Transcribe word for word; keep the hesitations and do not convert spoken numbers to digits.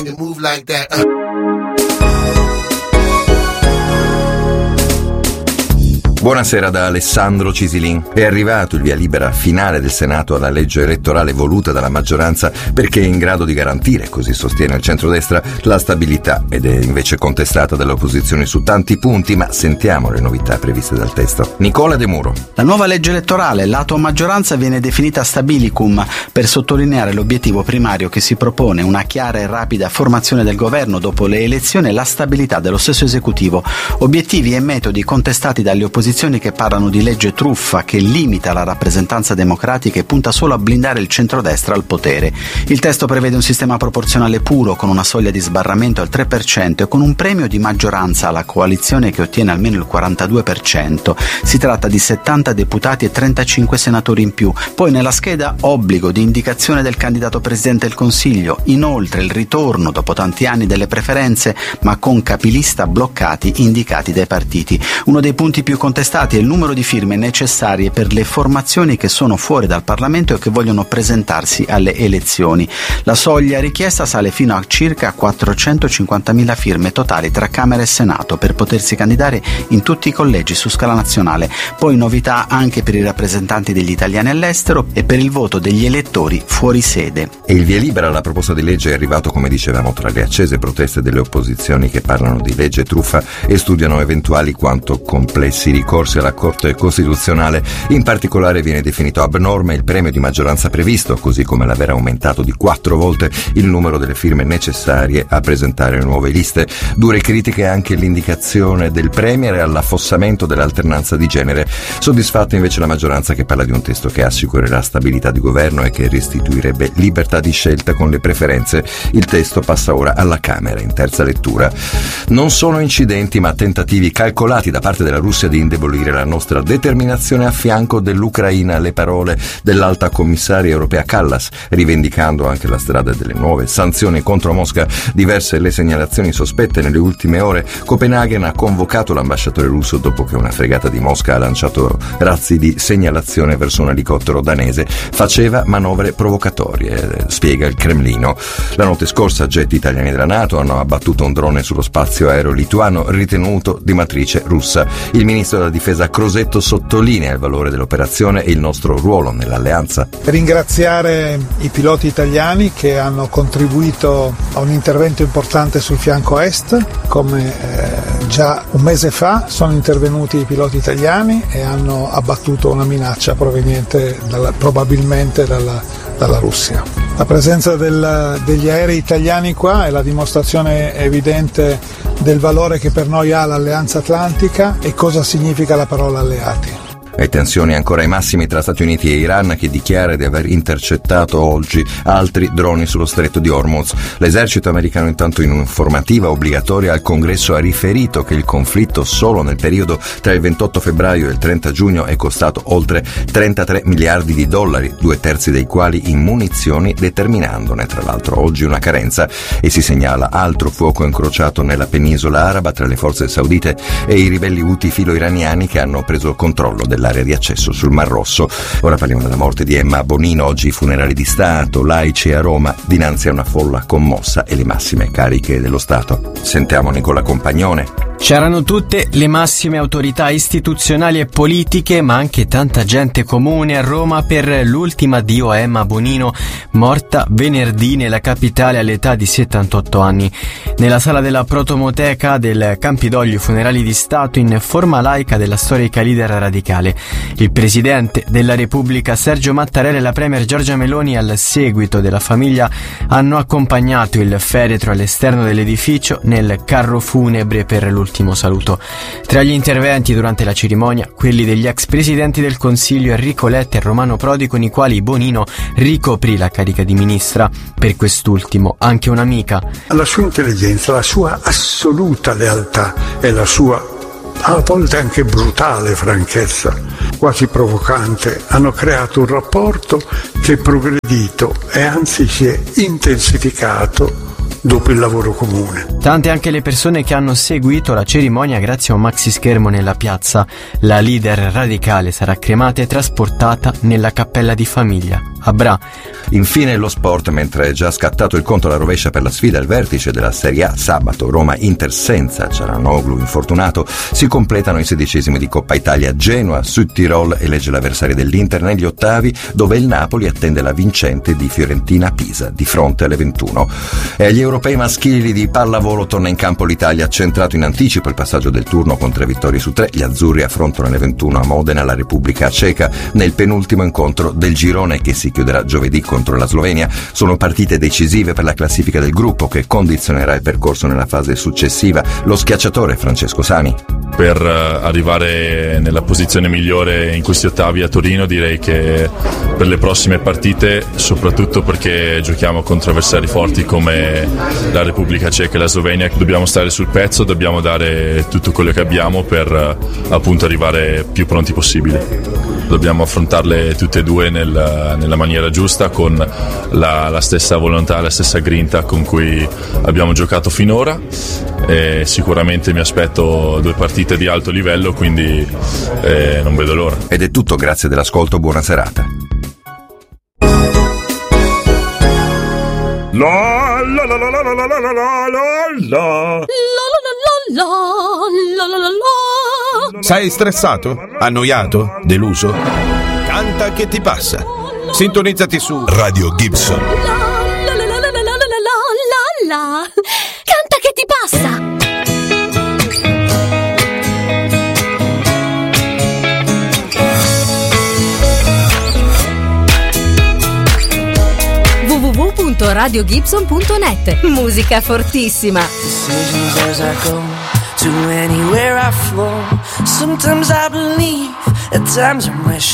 move like that. Uh. Buonasera da Alessandro Cisilin. È arrivato il via libera finale del Senato alla legge elettorale voluta dalla maggioranza perché è in grado di garantire, così sostiene il centrodestra, la stabilità, ed è invece contestata dalle opposizioni su tanti punti, ma sentiamo le novità previste dal testo. Nicola De Muro. La nuova legge elettorale, lato maggioranza, viene definita stabilicum per sottolineare l'obiettivo primario che si propone, una chiara e rapida formazione del governo dopo le elezioni e la stabilità dello stesso esecutivo. Obiettivi e metodi contestati dalle opposizioni che parlano di legge truffa che limita la rappresentanza democratica e punta solo a blindare il centrodestra al potere. Il testo prevede un sistema proporzionale puro con una soglia di sbarramento al tre per cento e con un premio di maggioranza alla coalizione che ottiene almeno il quarantadue per cento. Si tratta di settanta deputati e trentacinque senatori in più. Poi nella scheda obbligo di indicazione del candidato Presidente del Consiglio. Inoltre il ritorno dopo tanti anni delle preferenze, ma con capilista bloccati indicati dai partiti. Uno dei punti più contestati è il numero di firme necessarie per le formazioni che sono fuori dal Parlamento e che vogliono presentarsi alle elezioni. La soglia richiesta sale fino a circa quattrocentocinquantamila firme totali tra Camera e Senato per potersi candidare in tutti i collegi su scala nazionale. Poi novità anche per i rappresentanti degli italiani all'estero e per il voto degli elettori fuori sede. E il via libera alla proposta di legge è arrivato, come dicevamo, tra le accese proteste delle opposizioni che parlano di legge truffa e studiano eventuali quanto complessi ricorsi alla Corte Costituzionale. In particolare viene definito abnorme il premio di maggioranza previsto, così come l'aver aumentato di quattro volte il numero delle firme necessarie a presentare nuove liste. Dure critiche anche l'indicazione del premier e all'affossamento dell'alternanza di genere. Soddisfatta invece la maggioranza, che parla di un testo che assicurerà stabilità di governo e che restituirebbe libertà di scelta con le preferenze. Il testo passa ora alla Camera in terza lettura. Non sono incidenti ma tentativi calcolati da parte della Russia di indebolire la nostra determinazione a fianco dell'Ucraina, le parole dell'alta commissaria europea Kallas, rivendicando anche la strada delle nuove sanzioni contro Mosca. Diverse le segnalazioni sospette nelle ultime ore. Copenaghen ha convocato l'ambasciatore russo dopo che una fregata di Mosca ha lanciato razzi di segnalazione verso un elicottero danese. Faceva manovre provocatorie, spiega il Cremlino. La notte scorsa jet italiani della NATO hanno abbattuto un drone sullo spazio aereo lituano ritenuto di matrice russa. Il ministro della difesa Crosetto sottolinea il valore dell'operazione e il nostro ruolo nell'alleanza. Ringraziare i piloti italiani che hanno contribuito a un intervento importante sul fianco est, come eh, già un mese fa sono intervenuti i piloti italiani e hanno abbattuto una minaccia proveniente dalla, probabilmente dalla, dalla Russia. La presenza del, degli aerei italiani qua è la dimostrazione evidente del valore che per noi ha l'Alleanza Atlantica e cosa significa la parola alleati. E tensioni ancora ai massimi tra Stati Uniti e Iran, che dichiara di aver intercettato oggi altri droni sullo stretto di Hormuz. L'esercito americano intanto in un'informativa obbligatoria al Congresso ha riferito che il conflitto solo nel periodo tra il ventotto febbraio e il trenta giugno è costato oltre trentatré miliardi di dollari, due terzi dei quali in munizioni, determinandone tra l'altro oggi una carenza. E si segnala altro fuoco incrociato nella penisola araba tra le forze saudite e i ribelli Houthi filo-iraniani che hanno preso il controllo dell'area di accesso sul Mar Rosso. Ora parliamo della morte di Emma Bonino. Oggi i funerali di Stato, laici a Roma, dinanzi a una folla commossa e le massime cariche dello Stato. Sentiamo Nicola Compagnone. C'erano tutte le massime autorità istituzionali e politiche, ma anche tanta gente comune a Roma per l'ultimo addio a Emma Bonino, morta venerdì nella capitale all'età di settantotto anni. Nella sala della protomoteca del Campidoglio, funerali di Stato in forma laica della storica leader radicale. Il presidente della Repubblica Sergio Mattarella e la premier Giorgia Meloni, al seguito della famiglia, hanno accompagnato il feretro all'esterno dell'edificio nel carro funebre per l'ultimo ultimo saluto. Tra gli interventi durante la cerimonia, quelli degli ex presidenti del Consiglio Enrico Letta e Romano Prodi, con i quali Bonino ricoprì la carica di ministra. Per quest'ultimo anche un'amica. La sua intelligenza, la sua assoluta lealtà e la sua a volte anche brutale franchezza, quasi provocante, hanno creato un rapporto che è progredito e anzi si è intensificato dopo il lavoro comune. Tante anche le persone che hanno seguito la cerimonia grazie a un maxi schermo nella piazza. La leader radicale sarà cremata e trasportata nella cappella di famiglia. a Bra. Infine lo sport, mentre è già scattato il conto alla rovescia per la sfida al vertice della Serie A sabato, Roma-Inter senza Cialanoglu infortunato, si completano i sedicesimi di Coppa Italia. Genoa, Südtirol elegge l'avversario dell'Inter negli ottavi, dove il Napoli attende la vincente di Fiorentina-Pisa di fronte alle ventuno. E agli europei maschili di pallavolo torna in campo l'Italia, centrato in anticipo il passaggio del turno con tre vittorie su tre. Gli azzurri affrontano alle ventuno a Modena la Repubblica Ceca nel penultimo incontro del girone che si chiuderà giovedì contro la Slovenia. Sono partite decisive per la classifica del gruppo che condizionerà il percorso nella fase successiva. Lo schiacciatore Francesco Sani. Per arrivare nella posizione migliore in questi ottavi a Torino, direi che per le prossime partite, soprattutto perché giochiamo contro avversari forti come la Repubblica Ceca e la Slovenia, dobbiamo stare sul pezzo, dobbiamo dare tutto quello che abbiamo per appunto arrivare più pronti possibile. Dobbiamo affrontarle tutte e due nel, nella maniera giusta, con la, la stessa volontà, la stessa grinta con cui abbiamo giocato finora, e sicuramente mi aspetto due partite di alto livello, quindi eh, non vedo l'ora. Ed è tutto, grazie dell'ascolto, buona serata. La la la la la la la la la la la. Sei stressato? Annoiato? Deluso? Canta che ti passa. Sintonizzati su Radio Gibson. Canta che ti passa. w w w punto radio gibson punto net. Musica fortissima. Decisions as I go to anywhere I flow. Sometimes I believe, at times I'm